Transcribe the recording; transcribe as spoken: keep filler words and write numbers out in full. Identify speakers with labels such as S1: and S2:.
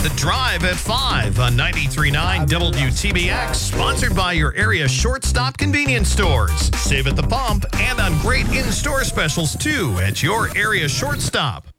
S1: The Drive at five on ninety-three point nine W T B X, sponsored by your area shortstop convenience stores. Save at the pump and on great in-store specials, too, at your area shortstop.